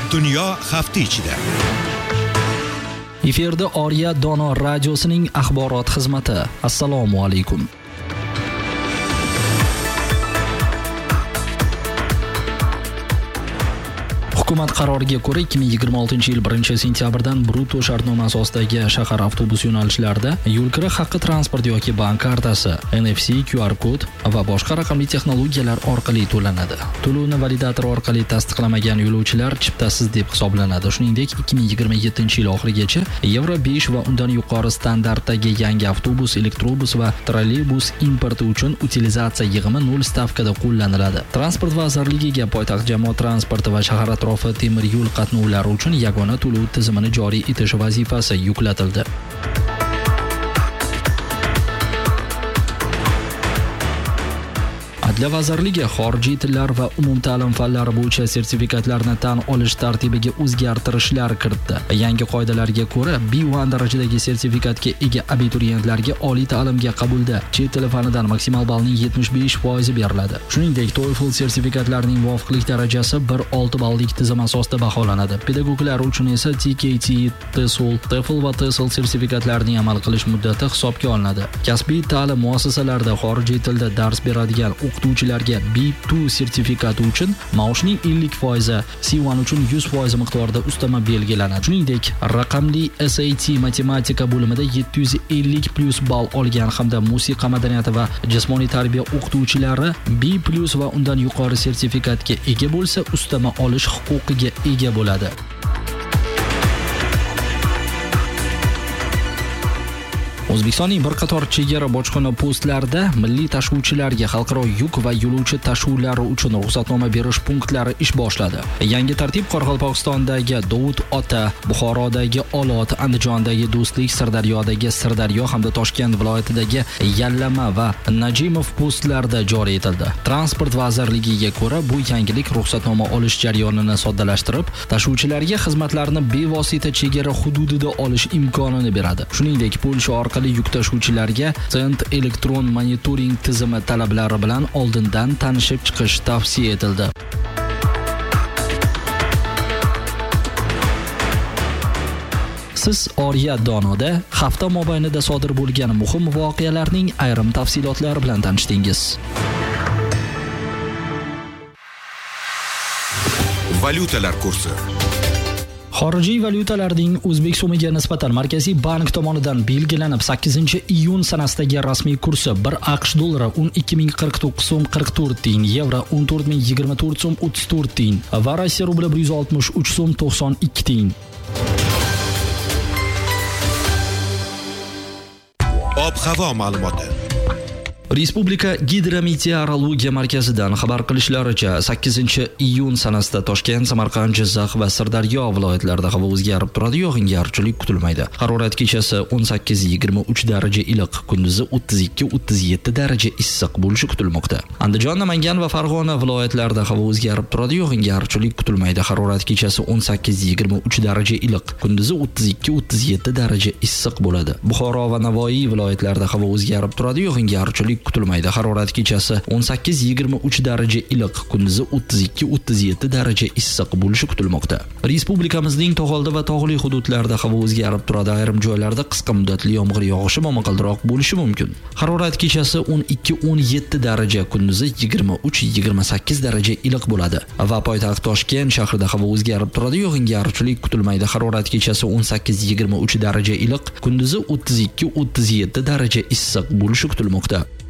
Dunyo hafta ichida. Efirda Oriya Dono radiosining axborot xizmati. Assalomu alaykum. Hukumat qaroriga ko'ra 2026-yil 1-sentyabrdan bruto shartnoma asosidagi shahar avtobus yo'nalishlarida yo'lkira haqqi transport yoki bank kartasi, NFC, QR kod va boshqa raqamli texnologiyalar orqali to'lanadi. To'lovni validator orqali tasdiqlamagan yo'lovchilar chiptasiz deb hisoblanadi. Shuningdek, 2027-yil oxirigacha Euro 5 va undan yuqori standartdagi yangi avtobus, elektrobus va trolleybus importi uchun utilizatsiya yig'imi 0 stavkada qo'llaniladi. Transport vazirligiga poytaxt jamoat transporti va shahar atrofi temir yo'l qatnovlari uchun yagona to'lov tizimini joriy etish vazifasi yuklatildi. Adliya vazirligi xorijiy tillar va umumta'lim fanlari bo'yicha sertifikatlarni tan olish tartibiga o'zgartirishlar kiritdi. Yangi qoidalarga ko'ra, B1 darajadagi sertifikatga ega abituriyentlarga oliy ta'limga qabulda chet tili fanidan maksimal ballning 75% beriladi. Shuningdek, TOEFL sertifikatlarining muvofiqlik darajasi 1.6 ballik tizim asosida baholanadi. Pedagoglar uchun esa TKT, TESOL va TESOL sertifikatlarining amal qilish muddati hisobga olinadi. Kasbiy ta'lim muassasalarida xorijiy tilda dars beradigan o'qituvchilarga B2 sertifikati uchun maoshning 50%, C1 uchun 100% miqdorida ustama belgilanadi. Shuningdek, raqamli SAT matematika bo'limida 750+ ball olgan hamda musiqa madaniyati va jismoniy tarbiya o'qituvchilari B+ va undan yuqori sertifikatga ega bo'lsa, ustama olish huquqiga ega bo'ladi. O'zbekistonning bir qator chegara bojxona postlarida milliy tashuvchilarga xalqaro yuk va yo'lovchi tashuvlari uchun ruxsatnoma berish punktlari ish boshladi. Yangi tartib Qoraqalpog'istondagi Dovud Ota, Buxorodagi Olot, Andijondagi Do'stlik, Sirdaryodagi Sirdaryo hamda Toshkent viloyatidagi Yallama va Najimov postlarida joriy etildi. Transport vazirligiga ko'ra, bu yangilik ruxsatnoma olish jarayonini soddalashtirib, tashuvchilarga xizmatlarni bevosita chegara hududida olish imkonini beradi. Shuningdek, Polsha orqali yuk tashuvchilarga Cent elektron monitoring tizimi talablari bilan oldindan tanishib chiqish tavsiya etildi. Siz Oriya Donoda hafta mobaynida sodir bo'lgan muhim voqealarning ayrim tafsilotlari bilan tanishdingiz. Valyutalar kursi. Xorijiy valyutalarning o'zbek so'miga nisbatan Markaziy bank tomonidan belgilanib 8-iyun sanasidagi rasmiy kursi 1 AQSh dollari 12.049 so'm 44 tiyin, yevro 14.024 so'm 34 tiyin va Rossiya rubli 163 so'm 92 tiyin. Ob-havo ma'lumoti. Respublika gidrometeorologiya markazidan xabar qilishlaricha 8-iyun sanasida Toshkent, Samarqand, Jizzax va Sirdaryo viloyatlarida havo o'zgarib turadi, yog'ingarchilik kutilmaydi. Harorat kechasi 18-23 daraja iliq, kunduzi 32-37 daraja issiq bo'lishi kutilmoqda. Andijon, Namangan va Farg'ona viloyatlarida havo o'zgarib turadi, yog'ingarchilik kutilmaydi. Harorat kechasi 18-23 daraja iliq, kunduzi 32-37 daraja issiq bo'ladi. Buxoro va Navoiy viloyatlarida havo o'zgarib turadi, yog'ingarchilik kutilmaydi. Harorat kechasi 18-23 daraja iliq, kunduzi 32-37 daraja issiq bo'lishi kutilmoqda. Respublikamizning tog'oldi va tog'li hududlarida havo o'zgarib turadi. Ayrim joylarda qisqa muddatli yomg'ir yog'ishi momaqaldiroq bo'lishi mumkin. Harorat kechasi 12-17 daraja, kunduzi 23-28 daraja iliq bo'ladi. Va poytaxt Toshkent shahrida havo o'zgarib turadi, yog'ingarchilik kutilmaydi. Harorat kechasi 18-23 daraja iliq, kunduzi 32-37 daraja issiq bo'lishi kutilmoqda.